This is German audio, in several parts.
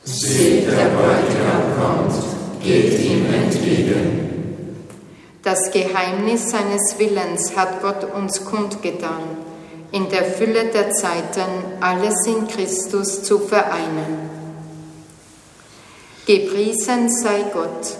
Seht, der Bräutigam kommt, geht ihm entgegen. Das Geheimnis seines Willens hat Gott uns kundgetan, in der Fülle der Zeiten alles in Christus zu vereinen. Gepriesen sei Gott,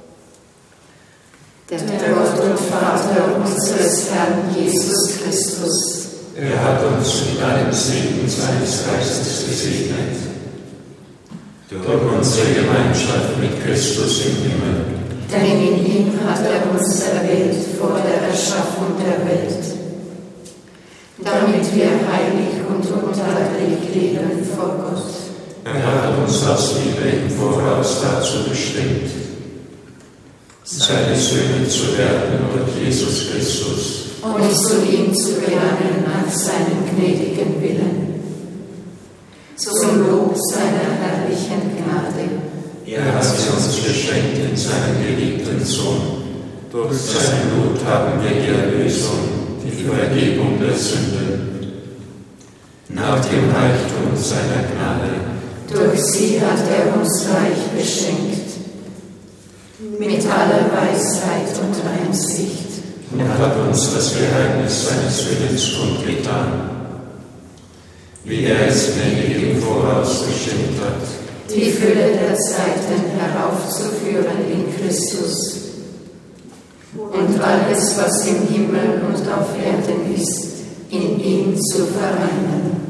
der Gott und Vater unseres Herrn Jesus Christus. Er hat uns mit allem Segen seines Geistes gesegnet. Durch unsere Gemeinschaft mit Christus im Himmel. Denn in ihm hat er uns erwählt vor der Erschaffung der Welt, damit wir heilig und untadelig leben vor Gott. Er hat uns aus Liebe im Voraus dazu bestimmt, seine Söhne zu werden durch Jesus Christus und zu ihm zu gelangen nach seinem gnädigen Willen, zum Lob seiner herrlichen Gnade. Er hat sie uns geschenkt in seinem geliebten Sohn. Durch sein Blut haben wir die Erlösung, die Vergebung der Sünden. Nach dem Reichtum seiner Gnade. Durch sie hat er uns reich beschenkt, mit aller Weisheit und Einsicht. Und hat uns das Geheimnis seines Willens kundgetan, wie er es gnädig im Voraus bestimmt hat, die Fülle der Zeiten heraufzuführen in Christus und alles, was im Himmel und auf Erden ist, in ihm zu vereinen.